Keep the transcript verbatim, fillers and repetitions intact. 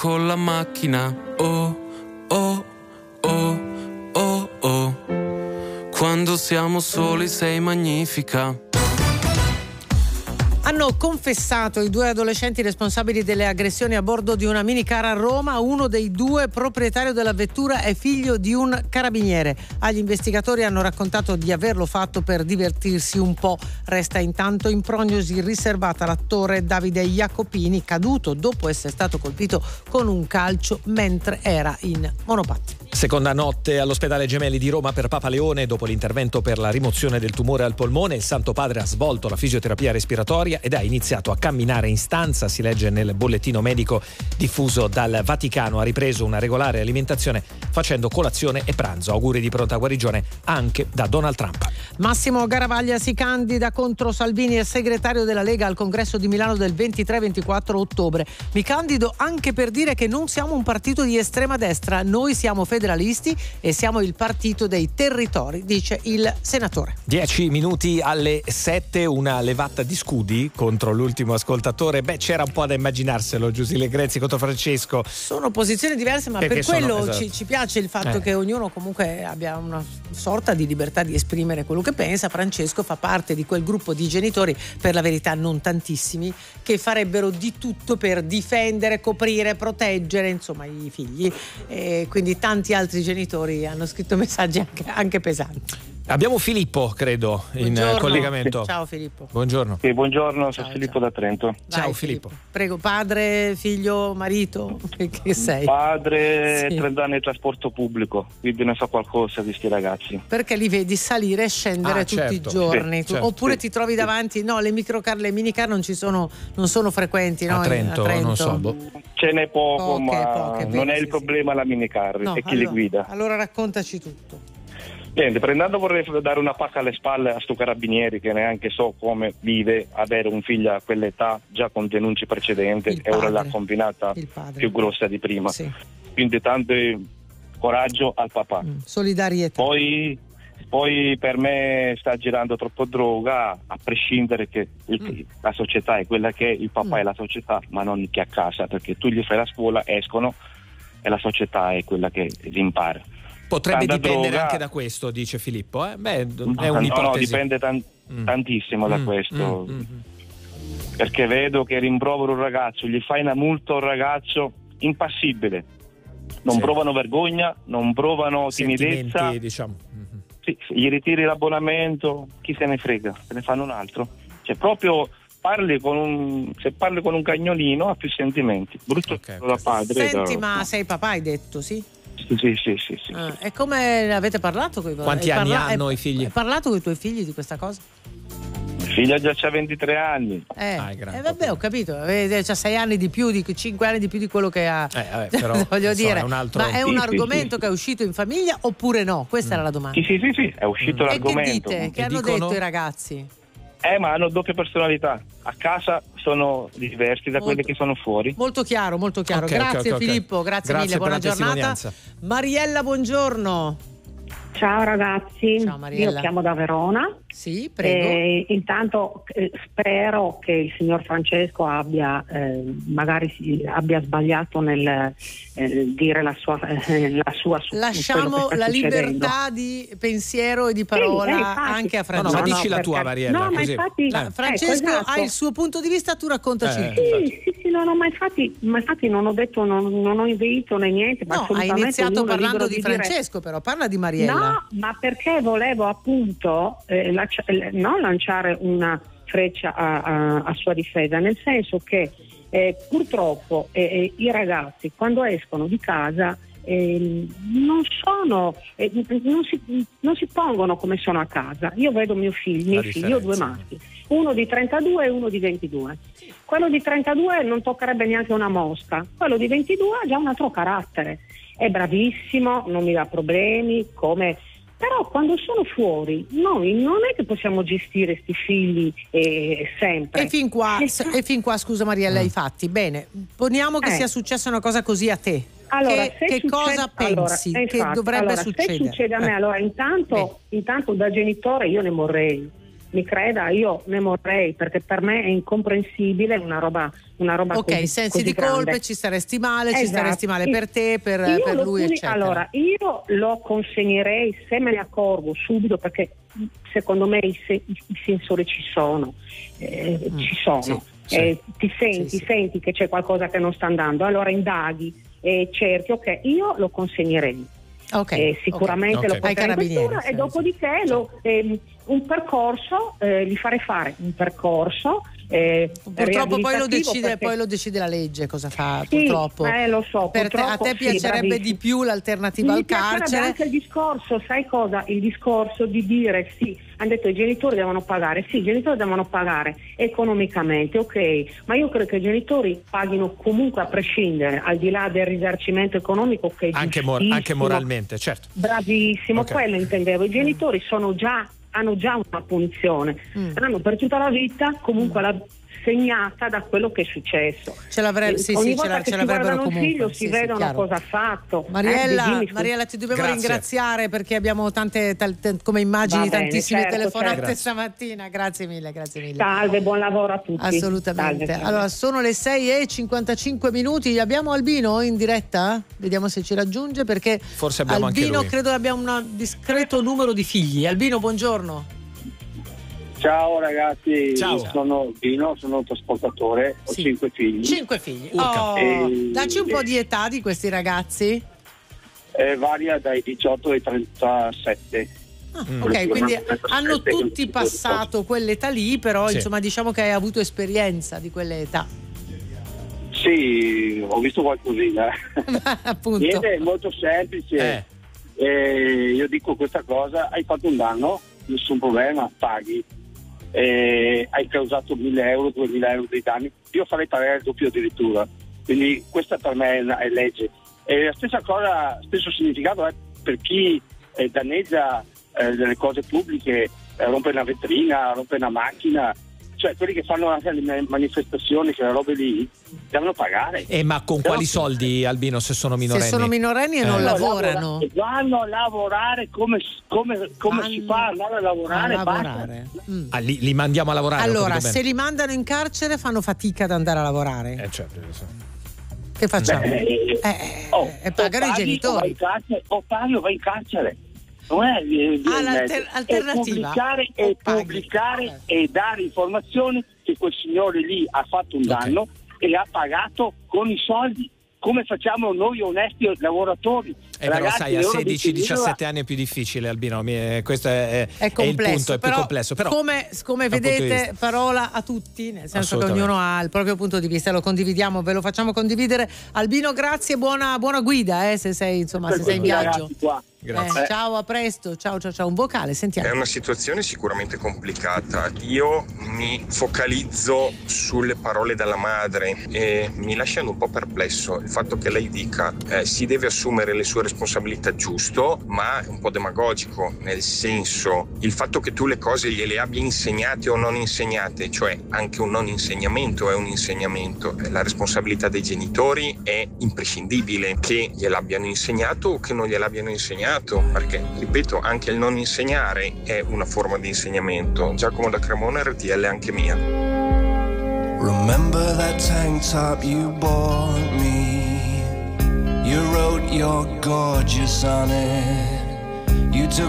con la macchina. Oh, oh, oh, oh, oh. Quando siamo soli sei magnifica. Hanno confessato i due adolescenti responsabili delle aggressioni a bordo di una minicar a Roma. Uno dei due, proprietario della vettura, è figlio di un carabiniere. Agli investigatori hanno raccontato di averlo fatto per divertirsi un po'. Resta intanto in prognosi riservata l'attore Davide Jacopini, caduto dopo essere stato colpito con un calcio mentre era in monopattino. Seconda notte all'ospedale Gemelli di Roma per Papa Leone. Dopo l'intervento per la rimozione del tumore al polmone, il Santo Padre ha svolto la fisioterapia respiratoria ed ha iniziato a camminare in stanza, si legge nel bollettino medico diffuso dal Vaticano. Ha ripreso una regolare alimentazione facendo colazione e pranzo. Auguri di pronta guarigione anche da Donald Trump. Massimo Garavaglia si candida contro Salvini e segretario della Lega al congresso di Milano del ventitré ventiquattro ottobre. Mi candido anche per dire che non siamo un partito di estrema destra, noi siamo federalisti e siamo il partito dei territori, dice il senatore. Dieci minuti alle sette, una levata di scudi contro l'ultimo ascoltatore. Beh, c'era un po' da immaginarselo, Giusile Grezzi contro Francesco. Sono posizioni diverse, ma Perché per quello sono, esatto. ci, ci piace il fatto eh. che ognuno comunque abbia una sorta di libertà di esprimere quello che pensa. Francesco fa parte di quel gruppo di genitori, per la verità non tantissimi, che farebbero di tutto per difendere, coprire, proteggere insomma i figli, e quindi tanti altri genitori hanno scritto messaggi anche, anche pesanti. Abbiamo Filippo, credo, Buongiorno. in collegamento. Ciao Filippo. Buongiorno. Sì, buongiorno, Ciao, sono Filippo ciao. da Trento. Vai, Ciao Filippo. Prego, padre, figlio, marito, che, che sei? Padre, Sì. trenta anni di trasporto pubblico, quindi ne so qualcosa di sti ragazzi. Perché li vedi salire e scendere Ah, tutti certo. i giorni. Sì, Tu- certo. Oppure Sì. ti trovi davanti, no, le microcar, le minicar non ci sono, non sono frequenti, no? A Trento, a Trento. non so. boh. Ce n'è poco, Poche, ma poche, non bene, è sì, il problema la minicar, No, è chi allora, le guida. allora raccontaci tutto. Niente, prendendo vorrei dare una pacca alle spalle a sto carabinieri che neanche so come vive avere un figlio a quell'età già con denunce precedenti Il e ora padre. l'ha combinata Il padre. più grossa di prima. Sì. Quindi tanto coraggio al papà. Mm, solidarietà. Poi, poi per me sta girando troppo droga, a prescindere che il- Mm. la società è quella che è, il papà Mm. è la società, ma non chi a casa, perché tu gli fai la scuola, escono e la società è quella che li impara. Potrebbe Tanta dipendere droga- anche da questo, dice Filippo. Eh? Beh, è No, no, un'ipotesi. dipende tan- Mm. tantissimo da Mm, questo, mm, mm. perché vedo che rimprovero un ragazzo, gli fai una multa a un ragazzo impassibile, non Sì. provano vergogna, non provano timidezza. Sentimenti, diciamo. Mhm. Sì, gli ritiri l'abbonamento, chi se ne frega, se ne fanno un altro. Cioè proprio parli con un, se parli con un cagnolino ha più sentimenti. Brutto Ok, da ok. padre. Senti, da- ma sei papà, hai detto, sì? Sì, sì, sì, sì, sì. Ah, e come avete parlato con i Quanti hai anni parla- hanno hai- i figli? Hai parlato con i tuoi figli di questa cosa? Figlia già c'ha ventitré anni. Eh, Ah, è grande, eh, vabbè, ho capito, eh, c'ha sei anni di più, di cinque anni di più di quello che ha. Eh, vabbè, però, Voglio insomma, dire, è un altro- ma è un Sì, sì, argomento sì. che è uscito in famiglia oppure no? Questa era la domanda. Sì, sì, sì, sì, è uscito E che l'argomento. dite? Che E hanno dicono? detto i ragazzi? Eh, ma hanno doppia personalità. A casa sono diversi da Molto- quelli che sono fuori. Molto chiaro, molto chiaro. Ok, ok, Grazie ok, ok. Filippo, grazie, Grazie mille, per buona la giornata. testimonianza. Mariella, buongiorno. Ciao ragazzi, Ciao, Mariella. io chiamo da Verona. Sì, prego. E intanto eh, spero che il signor Francesco abbia eh, magari si, abbia sbagliato nel eh, dire la sua, eh, la sua su Lasciamo quello che sta la succedendo. libertà di pensiero e di parola Sì, eh, infatti. anche a No, no, ma Francesco. dici la perché- tua, Mariella, No, ma così. infatti, Eh. ecco, Francesco esatto. ha il suo punto di vista, tu raccontaci Eh. il tuo. Sì, sì, sì, no, no, ma infatti, ma infatti non ho detto, non, non ho inveito né niente. ma No, hai assolutamente iniziato ognuno è parlando libero di dire- Francesco, però parla di Mariella. No, ma perché volevo appunto eh, laccia- eh, non lanciare una freccia a, a- a sua difesa, nel senso che eh, purtroppo eh, eh, i ragazzi quando escono di casa eh, non sono eh, non, si, non si pongono come sono a casa. Io vedo mio figlio, i La miei figli, io ho due differenza. maschi, uno di trentadue e uno di ventidue. Quello di trentadue non toccherebbe neanche una mosca, quello di ventidue ha già un altro carattere, è bravissimo, non mi dà problemi, come... Però quando sono fuori noi non è che possiamo gestire sti figli eh, sempre. E fin qua, Eh, e fin qua, scusa Mariella, Mm. i fatti. Bene, poniamo che Eh. sia successa una cosa così a te. Allora, che se che succede- cosa pensi allora, che infatti, dovrebbe allora, succedere? Se succede a me, Eh. allora intanto, intanto da genitore io ne morrei. mi creda, io ne morrei, perché per me è incomprensibile una roba, una roba ok, così, sensi così di grande. colpe, ci staresti male, Esatto. ci staresti male per te, per, Io per lo lui, puni- eccetera. Allora, io lo consegnerei se me ne accorgo subito, perché secondo me i, se- i sensori ci sono, eh, Mm, ci sono. sì, sì. Eh, ti senti, Sì, sì. senti che c'è qualcosa che non sta andando, allora indaghi e cerchi, ok, io lo consegnerei. Ok, Eh, sicuramente ok. lo Ai porterei in carabinieri, questura sì, e dopodiché lo, ehm, un percorso, eh, gli farei fare un percorso. eh, Purtroppo poi lo, riabilitativo, decide, perché- poi lo decide la legge cosa fa, Sì, purtroppo. eh, lo so, Per te- a purtroppo te sì, piacerebbe bravissimo. di più l'alternativa Mi al piacerebbe carcere? anche il discorso, sai cosa? Il discorso di dire sì, hanno detto i genitori devono pagare, sì, i genitori devono pagare economicamente, ok, ma io credo che i genitori paghino comunque a prescindere, al di là del risarcimento economico, che è Anche, mor- giustissimo. anche moralmente, certo. Bravissimo, Ok. quello intendevo. I genitori sono già, hanno già una punizione, Mm. hanno per tutta la vita comunque la segnata da quello che è successo. Ce l'avrebbe- Eh, sì, ogni sì, ce volta la- che ce si l'avrebbero guardano il comunque, figlio sì, si sì, vedono chiaro. cosa ha fatto. Mariella, Eh, dimmi, scusa. Mariella, ti dobbiamo Grazie. ringraziare perché abbiamo tante, tante- come immagini, Va bene, tantissime certo, telefonate certo. stamattina. Grazie mille, grazie mille. Salve, buon lavoro a tutti. Assolutamente. Salve, salve. Allora, sono le sei e cinquantacinque minuti. Abbiamo Albino in diretta? Vediamo se ci raggiunge, perché Forse abbiamo anche Albino lui. credo abbia un discreto numero di figli. Albino, buongiorno. Ciao ragazzi, Ciao. sono Dino, sono un trasportatore, ho Sì. cinque figli. Cinque figli. Urca. Oh, E- dacci un po' di età di questi ragazzi. Eh, varia dai diciotto ai trentasette. Ah, Mm. ok, quindi trentasette, hanno tutti ventidue, passato quell'età lì, però Sì. insomma diciamo che hai avuto esperienza di quelle età. Sì, ho visto qualcosina. Appunto. Niente, è molto semplice. Eh. Eh, io dico questa cosa, hai fatto un danno, nessun problema, paghi. Eh, hai causato mille euro, duemila euro di danni, io farei pagare il doppio addirittura. Quindi questa per me è, una- è legge. E la stessa cosa, stesso significato è per chi eh, danneggia eh, delle cose pubbliche, eh, rompe una vetrina, rompe una macchina, cioè quelli che fanno anche le manifestazioni, quelle robe lì, devono pagare. Eh, ma con quali soldi, Albino, se sono minorenni? Se sono minorenni e non Eh. lavorano. Vanno a lavorare come, come, come si Vanno fa, andare a lavorare, a basta. lavorare. Mm. Ah, li, li mandiamo a lavorare? ho Allora, capito se bene. li mandano in carcere fanno fatica ad andare a lavorare. Eh, certo, sì. Che facciamo? Eh, Eh, oh, e pagano o i paghi o vai genitori. in carcere, o paghi o vai in carcere. Non è eh, Ah, eh, l'alter- è alternativa. pubblicare, O e paghi. pubblicare Eh. e dare informazioni che quel signore lì ha fatto un Ok. danno e ha pagato con i soldi, come facciamo noi onesti lavoratori. Eh, però Ragazzi, sai, a loro sedici decidono- diciassette anni è più difficile, Albino. Mi- eh, questo è, È il complesso, punto, è più però, complesso. Però, come, come da un punto di vedete, vista. parola a tutti, nel senso che Assolutamente. ognuno ha il proprio punto di vista, lo condividiamo, ve lo facciamo condividere. Albino, grazie, buona, buona guida, eh, se sei, insomma, se sei in Questi viaggio. ragazzi qua. Grazie. Eh, ciao, a presto, ciao ciao ciao, un vocale, sentiamo. È una situazione sicuramente complicata. Io mi focalizzo sulle parole della madre e mi lasciano un po' perplesso il fatto che lei dica eh, si deve assumere le sue responsabilità, giusto, ma è un po' demagogico, nel senso il fatto che tu le cose gliele abbia insegnate o non insegnate, cioè anche un non insegnamento è un insegnamento. La responsabilità dei genitori è imprescindibile, che gliel'abbiano insegnato o che non gliel'abbiano insegnato, perché, ripeto, anche il non insegnare è una forma di insegnamento. Giacomo da Cremona, R T L anche mia. Remember that tank top you bought me? You wrote you're gorgeous on it. You took